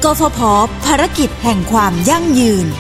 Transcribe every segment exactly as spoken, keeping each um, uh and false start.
กฟผ.ภารกิจแห่งความยั่งยืน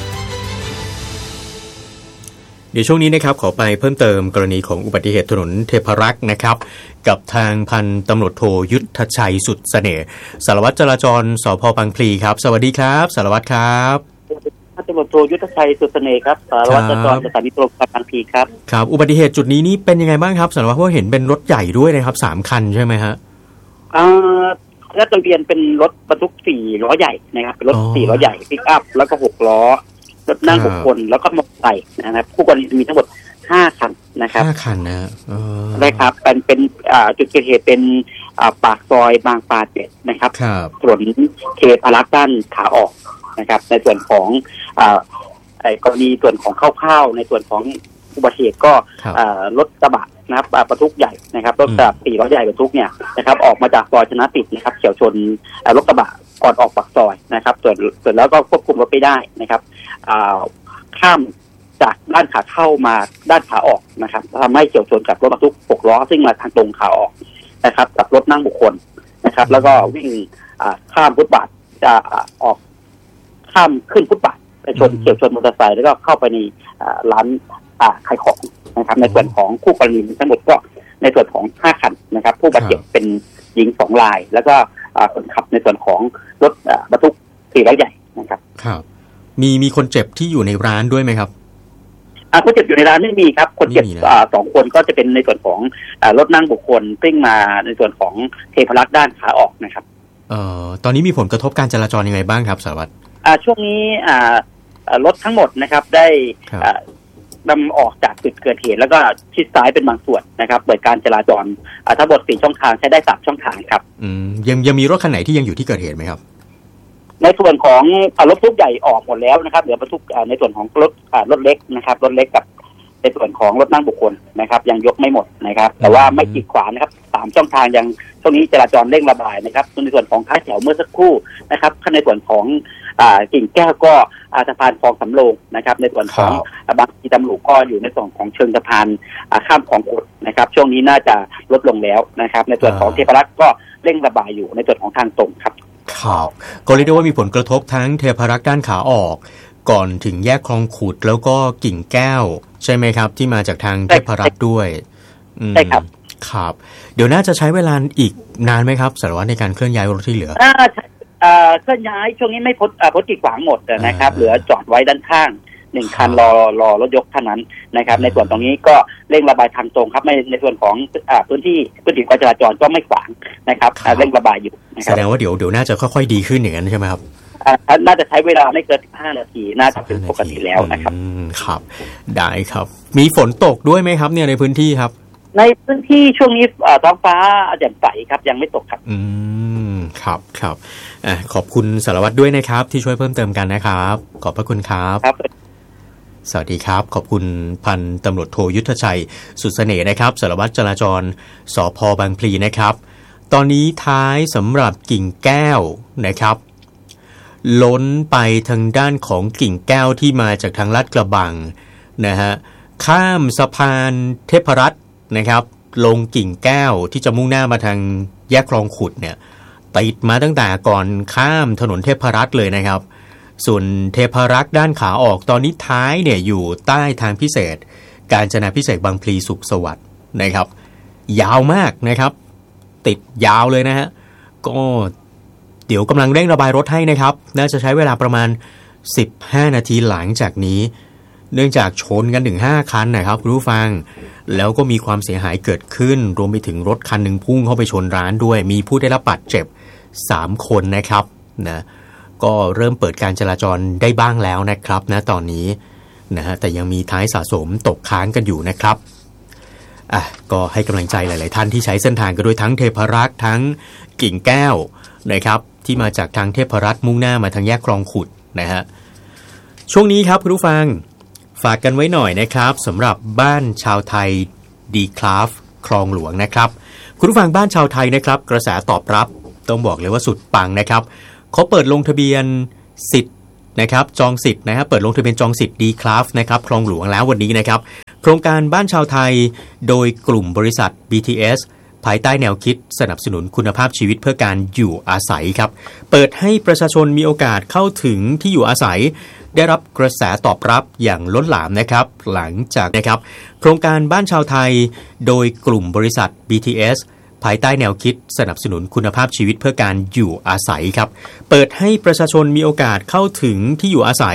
เดี๋ยวช่วงนี้นะครับขอไปเพิ่มเติมกรณีของอุบัติเหตุถนนเทพรักษ์นะครับกับทางพันตำรวจโทยุทธชัยสุดเสน่ห์สารวัตรจราจรสภ.บางพลีครับสวัสดีครับสารวัตรครับพันตำรวจโทยุทธชัยสุดเสน่ห์ครับสารวัตรจราจรสถานีตำรวจบางพลีครับครับอุบัติเหตุจุดนี้นี่เป็นยังไงบ้างครับสารวัตรเพราะเห็นเป็นรถใหญ่ด้วยนะครับสามคันใช่ไหมฮะอ่าและทะเบียนเป็นรถบรรทุกสี่ล้อใหญ่นะครับเป็นรถสี่ล้อใหญ่ปิกอัพแล้วก็หกล้อรถนั่งหกคนแล้วก็มอเตอร์ไซค์นะครับคู่กรณีมีทั้งหมดห้าคันนะครับห้าคันนะได้ครับเป็นเป็นอ่าจุดเกิดเหตุเป็นอ่าปากซอยบางปลาเจ็ดนะครับถนนเทพรักษ์ด้านขาออกนะครับในส่วนของอ่าไอ้กรณีส่วนของคร่าวๆในส่วนของอุบัติเหตุก็อ่ารถกระบะนะครับบรรทุกใหญ่นะครับรถกระบะสี่ล้อใหญ่บรรทุกเนี่ยนะครับออกมาจากซอยชนะติดนะครับเฉี่ยวชนรถกระบะก่อนออกปากซอยนะครับส่วนส่วนแล้วก็ควบคุมรถไม่ได้นะครับข้ามจากด้านขาเข้ามาด้านขาออกนะครับทำให้เฉี่ยวชนกับรถบรรทุกหกล้อซึ่งมาทางตรงขาออกนะครับกับรถนั่งบุคคลนะครับแล้วก็วิ่งข้ามฟุตบาทจะออกข้ามขึ้นฟุตบาทไปชนเฉี่ยวชนมอเตอร์ไซค์แล้วก็เข้าไปในร้านขายของนะครับในส่วนของคู่กรณีทั้งหมดก็ในส่วนของห้าคันนะครับผู้บาดเจ็บเป็นหญิงสองรายแล้วก็คนขับในส่วนของรถบรรทุกสี่ล้อใหญ่นะครับครับมีมีคนเจ็บที่อยู่ในร้านด้วยไหมครับอ่าคนเจ็บอยู่ในร้านไม่มีครับคนเจ็บอ่าสองคนก็จะเป็นในส่วนของอ่ารถนั่งบุคคลซึ่งมาในส่วนของเทพรักษ์ด้านขาออกนะครับเอ่อตอนนี้มีผลกระทบการจราจรยังไงบ้างครับสารวัตรอ่าช่วงนี้อ่ารถทั้งหมดนะครับได้อ่านำออกจากจุดเกิดเหตุแล้วก็ชิดซ้ายเป็นบางส่วนนะครับเปิดการจราจรทั้งหมดสี่ช่องทางใช้ได้สามช่องทางครับอืมยังยังมีรถคันไหนที่ยังอยู่ที่เกิดเหตุไหมครับในส่วนของรถบรรทุกใหญ่ออกหมดแล้วนะครับเหลือบรรทุกในส่วนของรถรถเล็กนะครับรถเล็กกับในส่วนของรถนั่งบุคคลนะครับยังยกไม่หมดนะครับแต่ว่าไม่กีดขวางนะครับสามช่องทางยังช่วงนี้จราจรเร่งระบายนะครับในส่วนของท้ายแถวเมื่อสักครู่นะครับในส่วนของกิ่งแก้วก็สะพานคลองสำโรงนะครับในส่วนของบางทีตำรวจก็อยู่ในส่วนของเชิงสะพานข้ามคลองขุดนะครับช่วงนี้น่าจะลดลงแล้วนะครับในส่วนของเทพรักษ์ก็เร่งระบายอยู่ในส่วนของทางตรงครับครับก็เรียกได้ว่ามีผลกระทบทั้งเทพรักษ์ด้านขาออกก่อนถึงแยกคลองขุดแล้วก็กิ่งแก้วใช่ไหมครับที่มาจากทางเทพรักษ์ด้วยใช่ครับครับเดี๋ยวน่าจะใช้เวลาอีกนานไหมครับสารวัตรในการเคลื่อนย้ายรถที่เหลือเคลื่อนย้ายช่วงนี้ไม่พ้นพ้นกีดขวางหมดนะครับเหลือจอดไว้ด้านข้างหนึ่งคันรอรอรถยกเท่านั้นนะครับในส่วนตรงนี้ก็เร่งระบายทางตรงครับในในส่วนของพื้นที่พื้นที่การจราจรก็ไม่ขวางนะครับเร่งระบายอยู่แสดงว่าเดี๋ยวเดี๋ยวน่าจะค่อยๆดีขึ้นอย่างนั้นใช่ไหมครับน่าจะใช้เวลาไม่เกินสิบห้านาทีน่าจะเป็นปกติแล้วนะครับครับได้ครับมีฝนตกด้วยไหมครับเนี่ยในพื้นที่ครับในพื้นที่ช่วงนี้ท้องฟ้าแจ่มใสครับยังไม่ตกครับอืมครับครับอ่ะขอบคุณสารวัตรด้วยนะครับที่ช่วยเพิ่มเติมกันนะครับขอบพระคุณครับครับสวัสดีครับขอบคุณพันตำรวจโทยุทธชัยสุดเสน่ห์นะครับสารวัตรจราจรสภ.บางพลีนะครับตอนนี้ท้ายสำหรับกิ่งแก้วนะครับล้นไปทางด้านของกิ่งแก้วที่มาจากทางลาดกระบังนะฮะข้ามสะพานเทพรัตน์นะครับลงกิ่งแก้วที่จะมุ่งหน้ามาทางแยกคลองขุดเนี่ยติดมาตั้งแต่ก่อนข้ามถนนเทพรัตน์เลยนะครับส่วนเทพรักษ์ด้านขาออกตอนนี้ท้ายเนี่ยอยู่ใต้ทางพิเศษกาญจนาพิเศษกบางพลีสุขสวัสดิ์นะครับยาวมากนะครับติดยาวเลยนะฮะก็เดี๋ยวกำลังเร่งระบายรถให้นะครับน่าจะใช้เวลาประมาณสิบห้านาทีหลังจากนี้เนื่องจากชนกันถึงห้าคันนะครับคุณผู้ฟังแล้วก็มีความเสียหายเกิดขึ้นรวมไปถึงรถคันหนึ่งพุ่งเข้าไปชนร้านด้วยมีผู้ได้รับบาดเจ็บสามคนนะครับนะก็เริ่มเปิดการจราจรได้บ้างแล้วนะครับนะตอนนี้นะฮะแต่ยังมีท้ายสะสมตกค้างกันอยู่นะครับอ่ะก็ให้กำลังใจหลายๆท่านที่ใช้เส้นทางกันด้วยทั้งเทพรักษ์ทั้งกิ่งแก้วนะครับที่มาจากทางเทพรัตน์มุ่งหน้ามาทางแยกคลองขุดนะฮะช่วงนี้ครับคุณผู้ฟังฝากกันไว้หน่อยนะครับสำหรับบ้านชาวไทยดีคราฟคลองหลวงนะครับคุณผู้ฟังบ้านชาวไทยนะครับกระแสตอบรับต้องบอกเลยว่าสุดปังนะครับเขาเปิดลงทะเบียนสิทธิ์นะครับจองสิทธิ์นะครับเปิดลงทะเบียนจองสิทธิ์ดีคราฟนะครับคลองหลวงแล้ววันนี้นะครับโครงการบ้านชาวไทยโดยกลุ่มบริษัท บี ที เอสภายใต้แนวคิดสนับสนุนคุณภาพชีวิตเพื่อการอยู่อาศัยครับเปิดให้ประชาชนมีโอกาสเข้าถึงที่อยู่อาศัยได้รับกระแสตอบรับอย่างล้นหลามนะครับหลังจากนะครับโครงการบ้านชาวไทยโดยกลุ่มบริษัท บี ที เอส ภายใต้แนวคิดสนับสนุนคุณภาพชีวิตเพื่อการอยู่อาศัยครับเปิดให้ประชาชนมีโอกาสเข้าถึงที่อยู่อาศัย